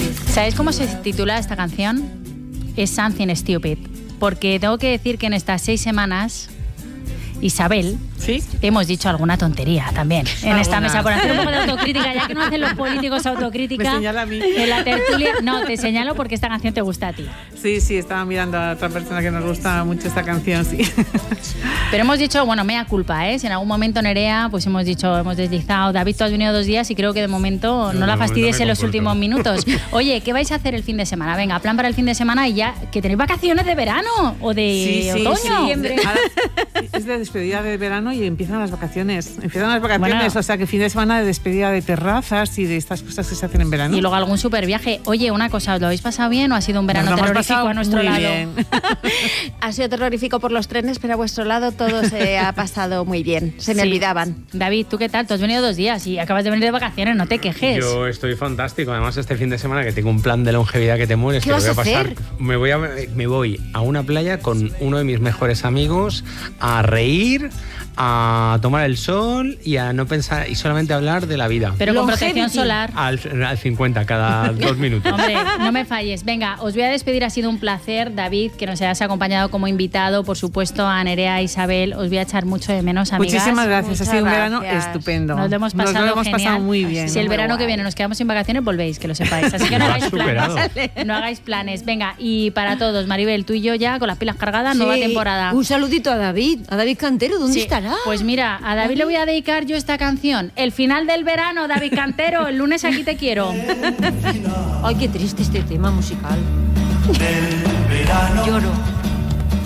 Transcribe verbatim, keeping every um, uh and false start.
¿Sabéis cómo se titula esta canción? Es Something Stupid. Porque tengo que decir que en estas seis semanas, Isabel, ¿sí? hemos dicho alguna tontería también en ¿Alguna? esta mesa por hacer un poco de autocrítica, ya que no hacen los políticos autocrítica. Me señala a mí. En la tertulia, no, te señalo porque esta canción te gusta a ti. Sí, sí, estaba mirando a otra persona que nos gusta mucho esta canción, sí. Pero hemos dicho, bueno, mea culpa, ¿eh? Si en algún momento Nerea, pues hemos dicho, hemos deslizado, David, tú has venido dos días y creo que de momento no, no la fastidies en los últimos minutos. Oye, ¿qué vais a hacer el fin de semana? Venga, plan para el fin de semana y ya, que tenéis vacaciones de verano o de sí, sí, otoño. Sí, Ahora, es de despedida de verano y empiezan las vacaciones. Empiezan las vacaciones, bueno, o sea que fin de semana de despedida de terrazas y de estas cosas que se hacen en verano. Y luego algún super viaje. Oye, una cosa, ¿os lo habéis pasado bien o ha sido un verano terrorífico a nuestro muy lado? Bien. Ha sido terrorífico por los trenes, pero a vuestro lado todo se ha pasado muy bien. Se me sí. olvidaban. David, ¿tú qué tal? Tú has venido dos días y acabas de venir de vacaciones, no te quejes. Yo estoy fantástico. Además, este fin de semana que tengo un plan de longevidad que te mueres. ¿Qué que vas voy a pasar, a hacer? Me voy a, me voy a una playa con uno de mis mejores amigos a reír, a tomar el sol y a no pensar y solamente hablar de la vida. Pero con protección solar. Al, al cincuenta cada dos minutos. Hombre, no me falles. Venga, os voy a despedir. Ha sido un placer, David, que nos hayas acompañado como invitado. Por supuesto, a Nerea, a Isabel. Os voy a echar mucho de menos, amigas. Muchísimas gracias. Muchas ha sido un verano gracias. estupendo. Nos lo hemos pasado, nos lo hemos genial. pasado muy bien. Si el muy verano guay. que viene nos quedamos sin vacaciones, volvéis, que lo sepáis. Así que no hagáis planes. No hagáis planes. Venga, y para todos, Maribel, tú y yo ya con las pilas cargadas, Sí. nueva temporada. Un saludito a David, a David Cantero, ¿dónde Sí. estará? Pues mira, a David le voy a dedicar yo esta canción. El final del verano, David Cantero, el lunes aquí te quiero. Ay, qué triste este tema musical. Del verano. Lloro.